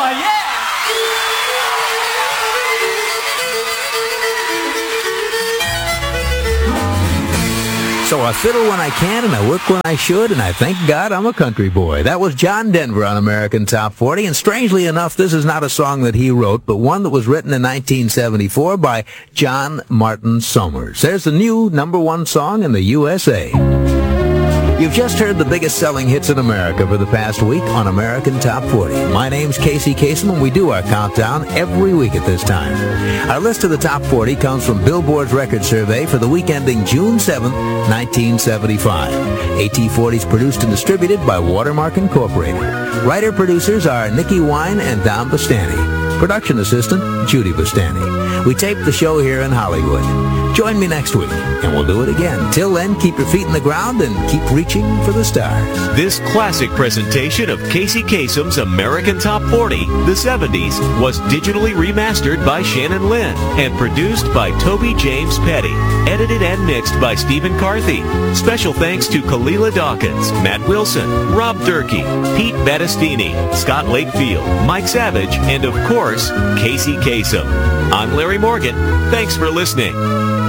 yeah! So I fiddle when I can, and I work when I should, and I thank God I'm a country boy. That was John Denver on American Top 40, and strangely enough, this is not a song that he wrote, but one that was written in 1974 by John Martin Somers. There's the new #1 song in the USA. You've just heard the biggest selling hits in America for the past week on American Top 40. My name's Casey Kasem, and we do our countdown every week at this time. Our list of the Top 40 comes from Billboard's record survey for the week ending June 7th, 1975. AT40 is produced and distributed by Watermark Incorporated. Writer-producers are Nikki Wine and Don Bastani. Production assistant, Judy Bastani. We tape the show here in Hollywood. Join me next week, and we'll do it again. Till then, keep your feet in the ground and keep reaching for the stars. This classic presentation of Casey Kasem's American Top 40, the 70s, was digitally remastered by Shannon Lynn and produced by Toby James Petty. Edited and mixed by Stephen Carthy. Special thanks to Kalila Dawkins, Matt Wilson, Rob Durkee, Pete Battistini, Scott Lakefield, Mike Savage, and of course, Casey Kasem. I'm Larry Morgan. Thanks for listening.